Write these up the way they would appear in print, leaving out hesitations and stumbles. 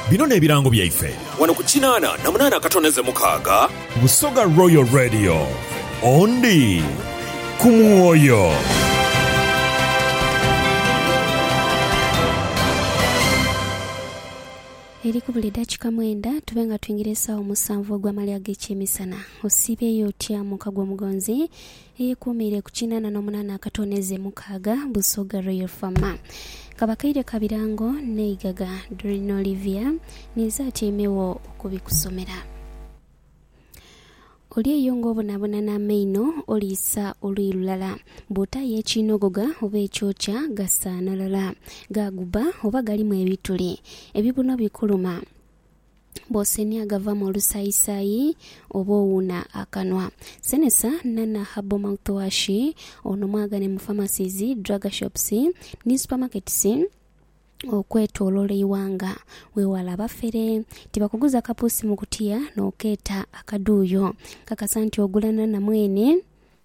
bino n'ebirango byaife wano ku 8 Busoga Royal Radio ondi ku mwoyo. Eri ku buli dakika 9 tubenga twingire sawa 7 ogw'amalya g'ekyemisana osibeeyo otya mukagwa mugonzi eyeekuumire ku 88.6 Busoga Royal Farm kabakaire kabirango neigaga Doreen Olivia niza atyemewo okubikusomera. Oli eyongo obonabona n'amaino oliisa olwilulala bw'ota y'ekinogoga oba ekyokya gasaanalala gaguba oba galimu ebituli ebibuno bikuluma bw'osenya agava mu olusayisayi oba owuuna akanwa. Senesa Nana Herbal Mouthwash ono mwagane mu pharmacies, drug shops ne supermarkets okwetoolola iwanga weewala abafere tibakuguza kapuusi mu kutiya n'okeeta akaduuyo kakasa nti ogulana namwene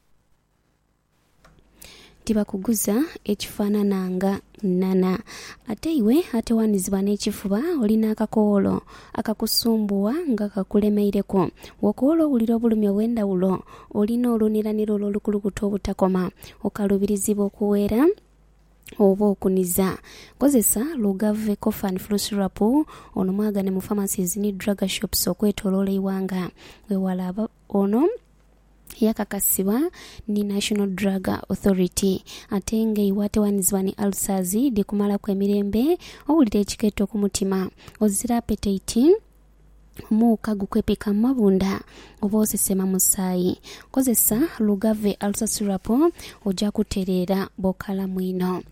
tibakuguza ekifaanananga nana ate iwe atewanizibwa n'ekifuba olina akakoolo akakusumbuwa nga kakulemeireko wokoolo owulira obulumi obw'endawulo olina oluniraniro olw'olukulukuta obutakoma okalubirizibwa okuweera oba okuniza kozesa Lugave Cough and Flu Syrup ono mwagane mu pharmacies ne drug shops okwetoolola iwanga weewala ono yakakasibwa ni National Drug Authority ate nga iwatewanizibwa ni ulcers dikumala kw'emirembe owulira ekikeeto ku mutima ozira appetite muuka gukwepeka mabunda oba osesema musaayi kozesa Lugave Ulcer Syrup ojja kutereera bokala mwino.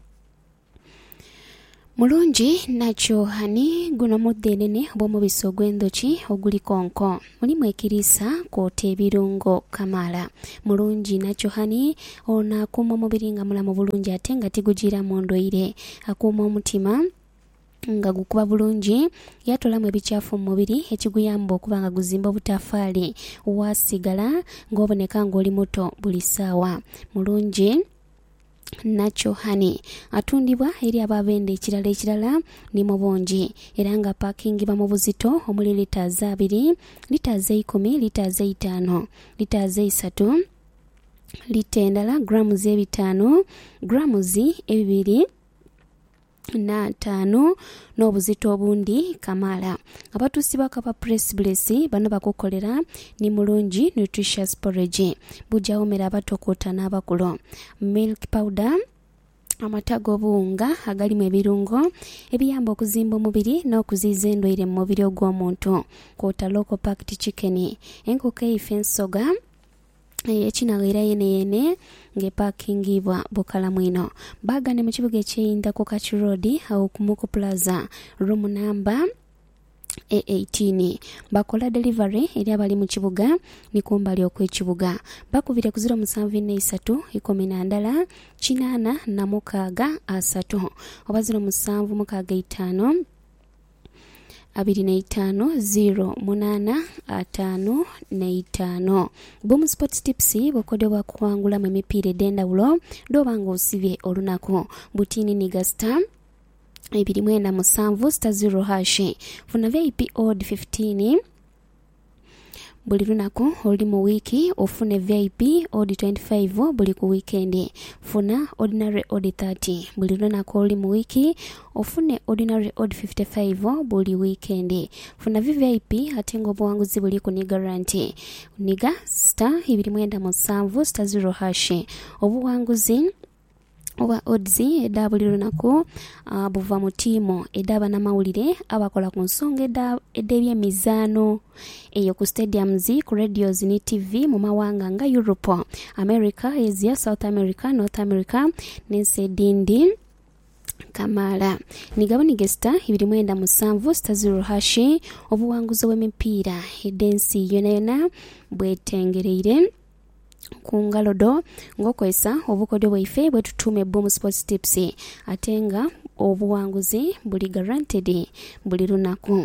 Mulungi nakyo hani guno muddenene obw'omubisi ogw'endoki oguli konko mulimu ekiriisa kwota ebirungo kamala. Mulungi nakyo hani ono akuuma omubiri nga mulamu bulungi ate nga tigugira mu ndwaire akuuma omutima nga gukuba bulungi yatolamu ebikyafu mu mubiri ekiguyamba okuba nga guzimba obutafaali wasigala ng'oboneka ng'oli muto buli ssaawa. Mulungi nakyo hani atundibwa eri ababenda ekirala ni mu bungi era nga paakingibwa mu buzito omuli lita 2, lita 10, lita 5, lita 3, lita endala grams 5, grams 2 na 5 n'obuzito obundi kamala. Abatuusibwa kapa press bless bano bakukolera ni mulungi nutritious porridge bujawomera abato kwota n'abakulu. Milk powder amata g'obuwunga agalimu ebirungo ebiyamba okuzimba omubiri n'okuziiza endwaire mu mubiri ogw'omuntu kwota local packed chicken enkoko eife ensoga ekinaweera yene ng'epaakingibwa bukala mwino baagane mu kibuga ekyeyinda ku Kachi Road awo ku Muku Plaza room number 18 bakola delivery eri abali mu kibuga ni kumbali okw'ekibuga bakubire ku 0759 oba 0765 25 Boom Sports Tips bokode bwa kuwangula mu emipiira ed'endawulo doba ng'osibye olunaku butini ni gasta 247 funa VIP odd 15 buli lunaku oli mu wiiki ofune VIP odd 25 buli ku weekend funa ordinary odd 30 buli lunaku oli mu wiiki ofune ordinary odd 55 buli weekend funa VIP ate ng'obuwanguzi buli ku ni guarantee niga star 297 obuwanguzi oba odds edda buli lunaku buva mu ttiimu edda bannamawulire abakola ku nsonga edda eby'emizaano eyo ku stadiums, ku radios ne TV mu mawanga nga Europe, America, Asia, South America, North America n'ensi edindi kamala. Nigabo nigesta 297 obuwanguzi bw'emipiira eddensi yona bwetengereire ku ngalodo ng'okozesa obukodyo bwaife bwe tutume Boom Sports Tips ate nga obuwanguzi buli guaranteed buli lunaku.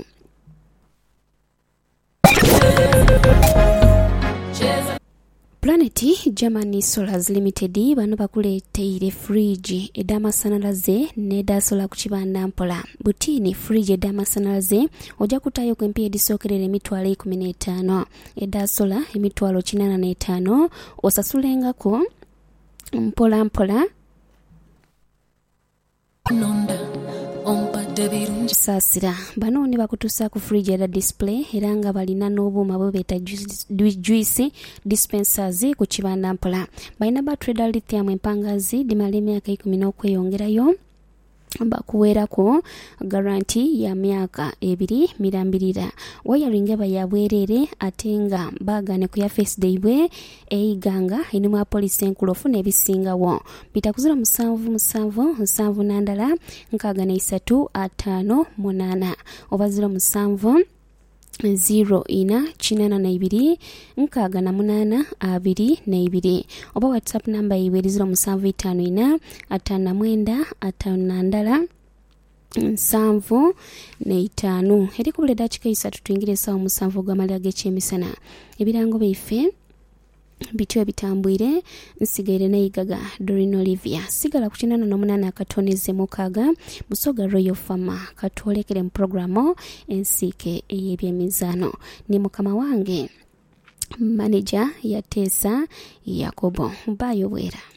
Planet Germany Solars Limited bano bakuleteire fridge edamasanyalaze nedasola ku kibanda mpola. Butini fridge edamasanyalaze ojja kutayo ku empya edisokerera emitwalo 15 edasola emitwalo 85 osasulengako mpola mpola nonda sasira bano ne bakutusa ku fridge era display era nga balina n'obuuma bwe beta juice dispensers ku kibanda mpola. Balina battery lithium empangazi dimala emyaka 10 okweyongerayo. Bakuweerako garanti ya myaka 2 mirambirira. Wiring eba yabwerere ate nga bagane ku ya first day bwe eiganga enimu police enkulofu nebisingawo. Bitakuzira 777 nandala nkagana 358 oba 07 0 nkagana 8 oba WhatsApp number iwe 0754 59 5 eri kubule dakika 3 tuingire sawa 7 gwamalira g'ekyemisana. Ebirango beife bityo bitambwire nsigaire neigaga Doreen Olivia sigala ku 8 akatoneze mukaga Busoga Royal Farmer katwolekere mu programu ensike eyebyemizano ni mukama wange manager ya Tesa Yakobo Bayo Bwera.